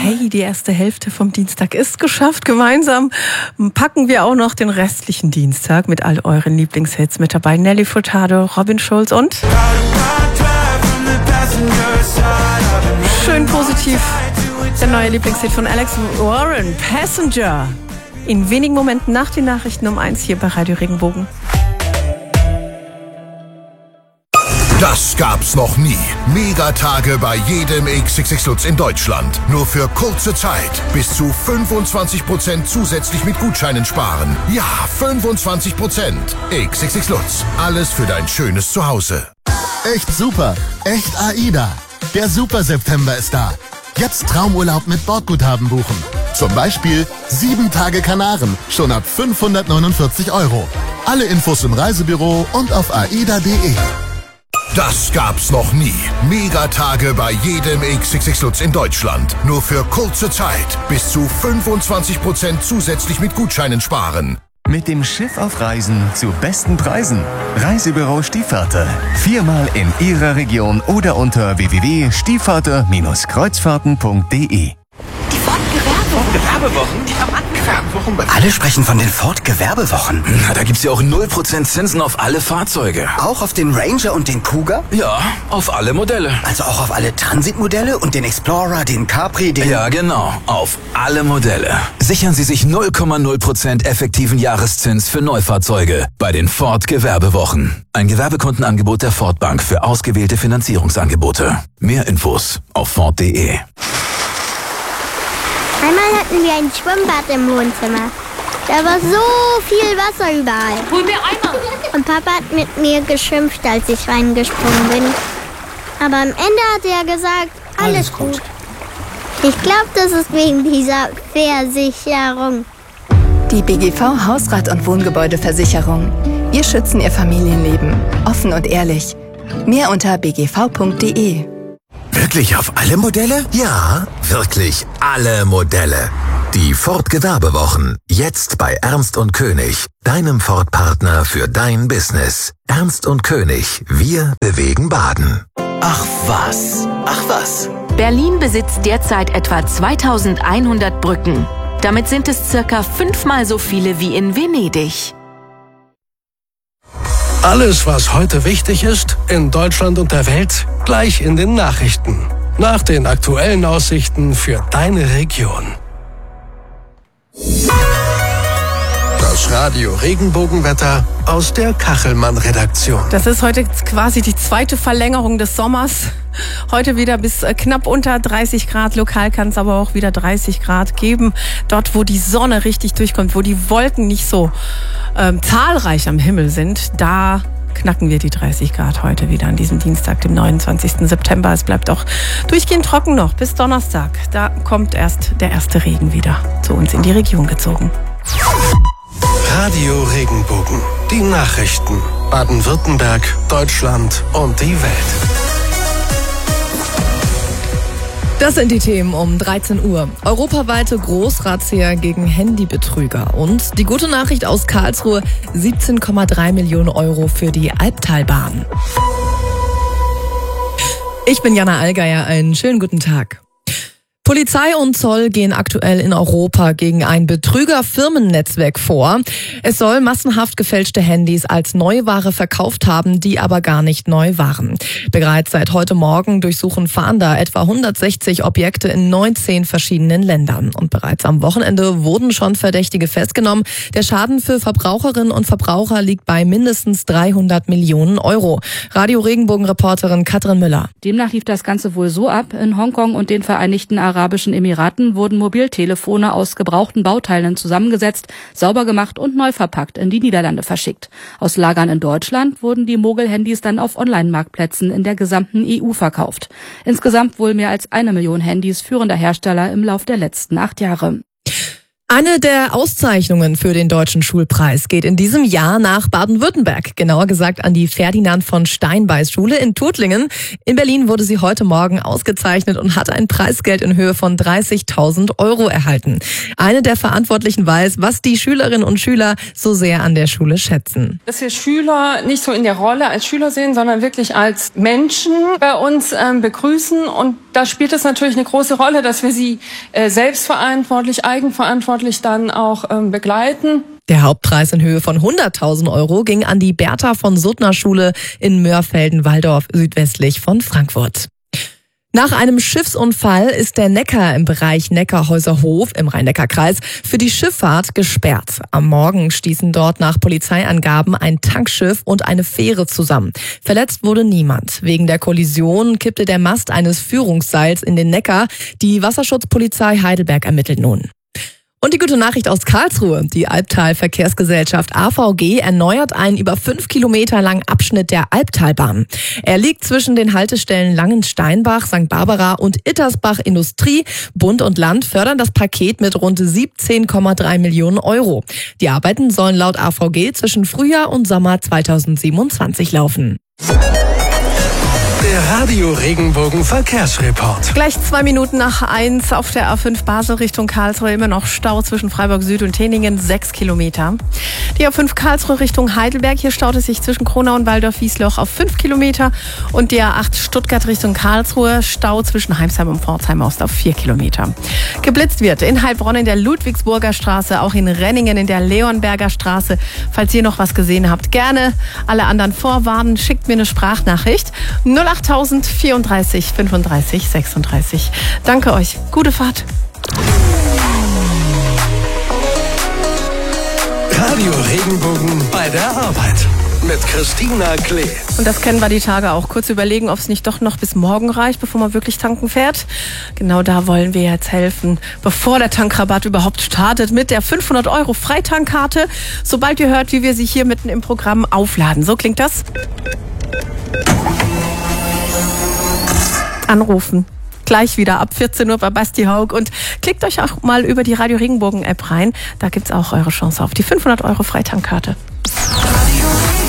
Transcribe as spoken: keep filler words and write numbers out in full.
Hey, die erste Hälfte vom Dienstag ist geschafft. Gemeinsam packen wir auch noch den restlichen Dienstag mit all euren Lieblingshits mit dabei. Nelly Furtado, Robin Schulz und schön positiv der neue Lieblingshit von Alex Warren, Passenger. In wenigen Momenten nach den Nachrichten um eins hier bei Radio Regenbogen. Das gab's noch nie. Megatage bei jedem X X X Lutz in Deutschland. Nur für kurze Zeit. Bis zu fünfundzwanzig Prozent zusätzlich mit Gutscheinen sparen. Ja, fünfundzwanzig Prozent. X X X Lutz. Alles für dein schönes Zuhause. Echt super. Echt AIDA. Der Super September ist da. Jetzt Traumurlaub mit Bordguthaben buchen. Zum Beispiel sieben Tage Kanaren. Schon ab fünfhundertneunundvierzig Euro. Alle Infos im Reisebüro und auf aida punkt de. Das gab's noch nie. Megatage bei jedem X X X Lutz in Deutschland. Nur für kurze Zeit. Bis zu fünfundzwanzig Prozent zusätzlich mit Gutscheinen sparen. Mit dem Schiff auf Reisen zu besten Preisen. Reisebüro Stiefvater. Viermal in Ihrer Region oder unter w w w punkt stiefvater Bindestrich kreuzfahrten punkt de. Die Ford-Gewerbewochen. Gewerbewochen? Die haben Gewerbewochen. Alle sprechen von den Ford-Gewerbewochen. Na, da gibt's ja auch null Prozent Zinsen auf alle Fahrzeuge. Auch auf den Ranger und den Cougar? Ja, auf alle Modelle. Also auch auf alle Transit-Modelle und den Explorer, den Capri, den... Ja, genau. Auf alle Modelle. Sichern Sie sich null Komma null Prozent effektiven Jahreszins für Neufahrzeuge bei den Ford-Gewerbewochen. Ein Gewerbekundenangebot der Ford Bank für ausgewählte Finanzierungsangebote. Mehr Infos auf ford punkt de. Einmal hatten wir ein Schwimmbad im Wohnzimmer. Da war so viel Wasser überall. Hol mir Eimer. Und Papa hat mit mir geschimpft, als ich reingesprungen bin. Aber am Ende hat er gesagt, alles, alles gut. gut. Ich glaube, das ist wegen dieser Versicherung. Die B G V Hausrat- und Wohngebäudeversicherung. Wir schützen Ihr Familienleben. Offen und ehrlich. Mehr unter b g v punkt de. Wirklich auf alle Modelle? Ja, wirklich alle Modelle. Die Ford Gewerbewochen. Jetzt bei Ernst und König. Deinem Ford-Partner für dein Business. Ernst und König. Wir bewegen Baden. Ach was. Ach was. Berlin besitzt derzeit etwa zweitausendeinhundert Brücken. Damit sind es circa fünfmal so viele wie in Venedig. Alles, was heute wichtig ist, in Deutschland und der Welt, gleich in den Nachrichten. Nach den aktuellen Aussichten für deine Region. Das Radio Regenbogenwetter aus der Kachelmann-Redaktion. Das ist heute quasi die zweite Verlängerung des Sommers. Heute wieder bis knapp unter dreißig Grad. Lokal kann es aber auch wieder dreißig Grad geben. Dort, wo die Sonne richtig durchkommt, wo die Wolken nicht so ähm, zahlreich am Himmel sind, da knacken wir die dreißig Grad heute wieder an diesem Dienstag, dem neunundzwanzigsten September. Es bleibt auch durchgehend trocken noch bis Donnerstag. Da kommt erst der erste Regen wieder zu uns in die Region gezogen. Radio Regenbogen. Die Nachrichten. Baden-Württemberg, Deutschland und die Welt. Das sind die Themen um dreizehn Uhr. Europaweite Großrazzia gegen Handybetrüger. Und die gute Nachricht aus Karlsruhe, siebzehn Komma drei Millionen Euro für die Albtalbahn. Ich bin Jana Allgeier, einen schönen guten Tag. Polizei und Zoll gehen aktuell in Europa gegen ein Betrüger-Firmennetzwerk vor. Es soll massenhaft gefälschte Handys als Neuware verkauft haben, die aber gar nicht neu waren. Bereits seit heute Morgen durchsuchen Fahnder etwa hundertsechzig Objekte in neunzehn verschiedenen Ländern. Und bereits am Wochenende wurden schon Verdächtige festgenommen. Der Schaden für Verbraucherinnen und Verbraucher liegt bei mindestens dreihundert Millionen Euro. Radio Regenbogen-Reporterin Katrin Müller. Demnach lief das Ganze wohl so ab. In Hongkong und den Vereinigten Arabischen Emiraten wurden Mobiltelefone aus gebrauchten Bauteilen zusammengesetzt, sauber gemacht und neu verpackt in die Niederlande verschickt. Aus Lagern in Deutschland wurden die Mogel-Handys dann auf Online-Marktplätzen in der gesamten E U verkauft. Insgesamt wohl mehr als eine Million Handys führender Hersteller im Lauf der letzten acht Jahre. Eine der Auszeichnungen für den Deutschen Schulpreis geht in diesem Jahr nach Baden-Württemberg, genauer gesagt an die Ferdinand von Steinbeis Schule in Tuttlingen. In Berlin wurde sie heute Morgen ausgezeichnet und hat ein Preisgeld in Höhe von dreißigtausend Euro erhalten. Eine der Verantwortlichen weiß, was die Schülerinnen und Schüler so sehr an der Schule schätzen. Dass wir Schüler nicht so in der Rolle als Schüler sehen, sondern wirklich als Menschen bei uns ähm, begrüßen und Da spielt es natürlich eine große Rolle, dass wir sie äh, selbstverantwortlich, eigenverantwortlich dann auch ähm, begleiten. Der Hauptpreis in Höhe von hunderttausend Euro ging an die Bertha von Suttner Schule in Mörfelden-Walldorf südwestlich von Frankfurt. Nach einem Schiffsunfall ist der Neckar im Bereich Neckarhäuser-Hof im Rhein-Neckar-Kreis für die Schifffahrt gesperrt. Am Morgen stießen dort nach Polizeiangaben ein Tankschiff und eine Fähre zusammen. Verletzt wurde niemand. Wegen der Kollision kippte der Mast eines Führungsseils in den Neckar. Die Wasserschutzpolizei Heidelberg ermittelt nun. Und die gute Nachricht aus Karlsruhe. Die Albtal-Verkehrsgesellschaft A V G erneuert einen über fünf Kilometer langen Abschnitt der Albtalbahn. Er liegt zwischen den Haltestellen Langensteinbach, Sankt Barbara und Ittersbach Industrie. Bund und Land fördern das Paket mit rund siebzehn Komma drei Millionen Euro. Die Arbeiten sollen laut A V G zwischen Frühjahr und Sommer zweitausendsiebenundzwanzig laufen. Der Radio Regenbogen Verkehrsreport. Gleich zwei Minuten nach eins auf der A fünf Basel Richtung Karlsruhe. Immer noch Stau zwischen Freiburg Süd und Teningen, sechs Kilometer. Die A fünf Karlsruhe Richtung Heidelberg. Hier staut es sich zwischen Kronau und Waldorf-Wiesloch auf fünf Kilometer. Und die A acht Stuttgart Richtung Karlsruhe. Stau zwischen Heimsheim und Pforzheim auf vier Kilometer. Geblitzt wird in Heilbronn in der Ludwigsburger Straße, auch in Renningen in der Leonberger Straße. Falls ihr noch was gesehen habt, gerne alle anderen vorwarnen. Schickt mir eine Sprachnachricht. null achttausend vierunddreißig fünfunddreißig sechsunddreißig. Danke euch. Gute Fahrt. Radio Regenbogen bei der Arbeit mit Christina Klee. Und das kennen wir die Tage auch. Kurz überlegen, ob es nicht doch noch bis morgen reicht, bevor man wirklich tanken fährt. Genau da wollen wir jetzt helfen, bevor der Tankrabatt überhaupt startet, mit der fünfhundert Euro Freitankkarte. Sobald ihr hört, wie wir sie hier mitten im Programm aufladen. So klingt das. Anrufen. Gleich wieder ab vierzehn Uhr bei Basti Haug und klickt euch auch mal über die Radio Regenbogen App rein. Da gibt's auch eure Chance auf die fünfhundert Euro Freitankkarte. Radio